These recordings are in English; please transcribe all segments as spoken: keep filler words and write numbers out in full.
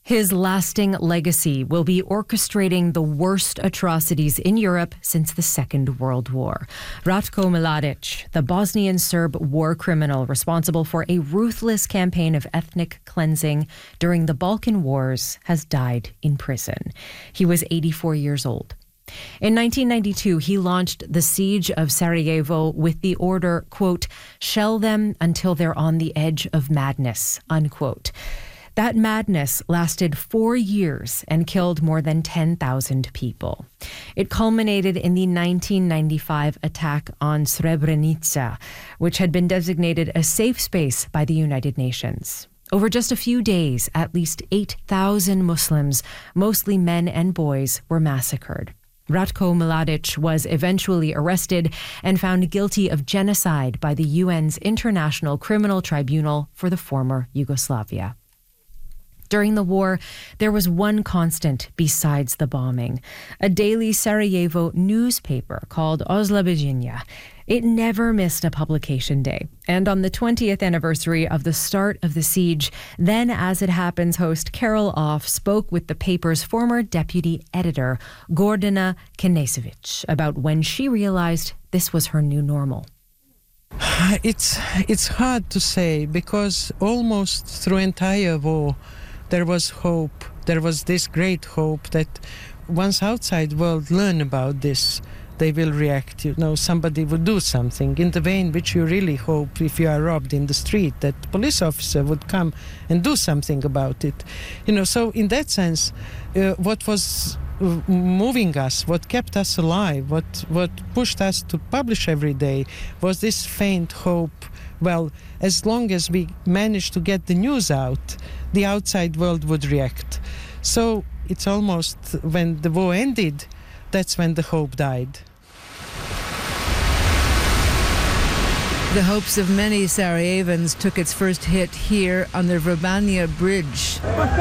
His lasting legacy will be orchestrating the worst atrocities in Europe since the Second World War. Ratko Mladic, the Bosnian Serb war criminal responsible for a ruthless campaign of ethnic cleansing during the Balkan Wars, has died in prison. He was eighty-four years old. In nineteen ninety-two, he launched the siege of Sarajevo with the order, quote, "Shell them until they're on the edge of madness," unquote. That madness lasted four years and killed more than ten thousand people. It culminated in the nineteen ninety-five attack on Srebrenica, which had been designated a safe space by the United Nations. Over just a few days, at least eight thousand Muslims, mostly men and boys, were massacred. Ratko Mladic was eventually arrested and found guilty of genocide by the U N's International Criminal Tribunal for the former Yugoslavia. During the war, there was one constant besides the bombing, a daily Sarajevo newspaper called Oslobođenje. It never missed a publication day. And on the twentieth anniversary of the start of the siege, then As It Happens host Carol Off spoke with the paper's former deputy editor, Gordana Knežević, about when she realized this was her new normal. It's, it's hard to say, because almost through entire war, there was hope. There was this great hope that once outside world learn about this, they will react. You know, somebody will do something in the vein which you really hope if you are robbed in the street, that police officer would come and do something about it. You know, so in that sense, uh, what was moving us, what kept us alive, what what pushed us to publish every day was this faint hope. Well, as long as we managed to get the news out, the outside world would react. So it's almost when the war ended, that's when the hope died. The hopes of many Sarajevans took its first hit here on the Vrbanja Bridge.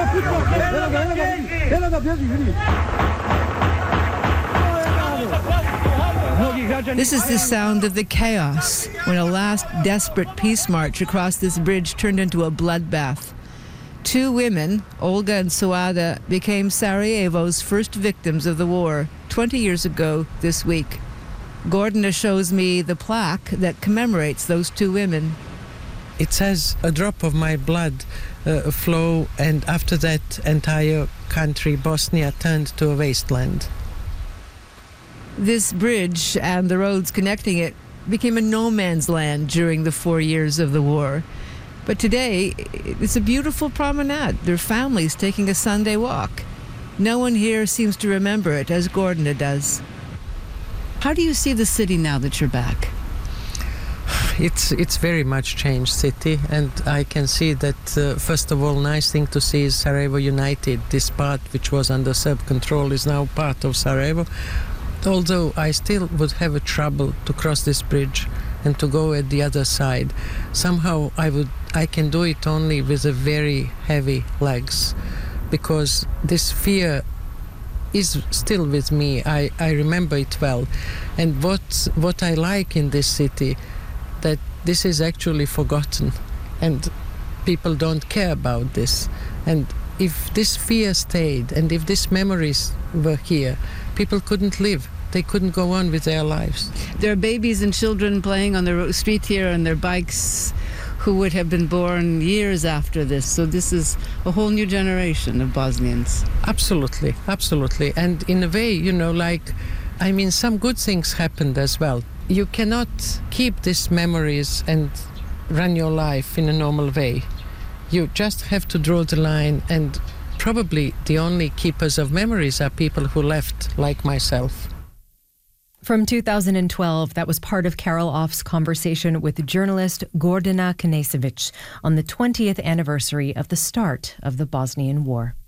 This is the sound of the chaos when a last desperate peace march across this bridge turned into a bloodbath. Two women, Olga and Suada, became Sarajevo's first victims of the war twenty years ago this week. Gordana shows me the plaque that commemorates those two women. It says a drop of my blood uh, flow, and after that entire country, Bosnia, turned to a wasteland. This bridge and the roads connecting it became a no man's land during the four years of the war. But today, it's a beautiful promenade. There are families taking a Sunday walk. No one here seems to remember it as Gordana does. How do you see the city now that you're back? It's it's very much changed city, and I can see that, uh, first of all, nice thing to see is Sarajevo united. This part which was under Serb control is now part of Sarajevo. Although I still would have a trouble to cross this bridge and to go at the other side. Somehow I would I can do it only with a very heavy legs, because this fear is still with me. I, I remember it well. And what what I like in this city, that this is actually forgotten and people don't care about this. And if this fear stayed and if these memories were here, people couldn't live. They couldn't go on with their lives. There are babies and children playing on the street here on their bikes who would have been born years after this. So this is a whole new generation of Bosnians. Absolutely, absolutely. And in a way, you know, like, I mean, some good things happened as well. You cannot keep these memories and run your life in a normal way. You just have to draw the line, and probably the only keepers of memories are people who left, like myself. From two thousand twelve, that was part of Carol Off's conversation with journalist Gordana Knežević on the twentieth anniversary of the start of the Bosnian War.